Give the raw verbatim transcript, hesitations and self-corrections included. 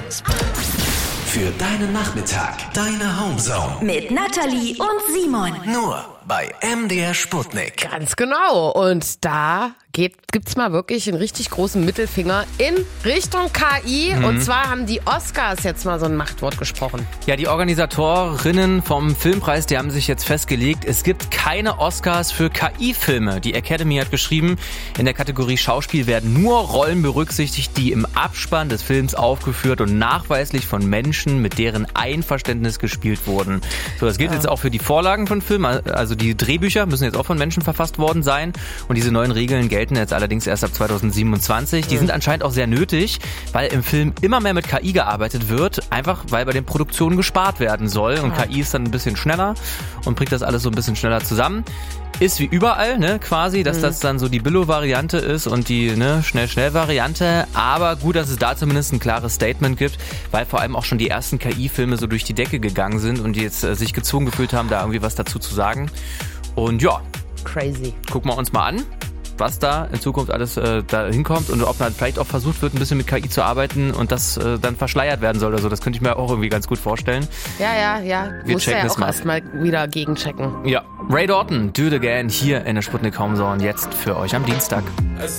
Für deinen Nachmittag, deine Homezone. Mit Nathalie und Simon. Nur bei M D R Sputnik. Ganz genau. Und da geht, gibt's mal wirklich einen richtig großen Mittelfinger in Richtung K I. Mhm. Und zwar haben die Oscars jetzt mal so ein Machtwort gesprochen. Ja, die Organisatorinnen vom Filmpreis, die haben sich jetzt festgelegt, es gibt keine Oscars für K I-Filme. Die Academy hat geschrieben, in der Kategorie Schauspiel werden nur Rollen berücksichtigt, die im Abspann des Films aufgeführt und nachweislich von Menschen mit deren Einverständnis gespielt wurden. So, das gilt ja. jetzt auch für die Vorlagen von Filmen. Also die Drehbücher müssen jetzt auch von Menschen verfasst worden sein. Und diese neuen Regeln gelten jetzt allerdings erst ab zwanzig siebenundzwanzig. Die sind anscheinend auch sehr nötig, weil im Film immer mehr mit K I gearbeitet wird. Einfach, weil bei den Produktionen gespart werden soll. Und K I ist dann ein bisschen schneller und bringt das alles so ein bisschen schneller zusammen. Ist wie überall, ne, quasi, dass mhm. das dann so die Billo-Variante ist und die ne, Schnell-Schnell-Variante. Aber gut, dass es da zumindest ein klares Statement gibt, weil vor allem auch schon die ersten K I-Filme so durch die Decke gegangen sind und die jetzt äh, sich gezwungen gefühlt haben, da irgendwie was dazu zu sagen. Und ja, crazy. Gucken wir uns mal an, was da in Zukunft alles äh, da hinkommt und ob dann vielleicht auch versucht wird, ein bisschen mit K I zu arbeiten und das äh, dann verschleiert werden soll oder so. Das könnte ich mir auch irgendwie ganz gut vorstellen. Ja, ja, ja. Wir Muss checken ja das auch mal. erstmal wieder gegenchecken. Ja, Ray Doughton, Do It Again, hier in der Sputnik Homezone, jetzt für euch am Dienstag.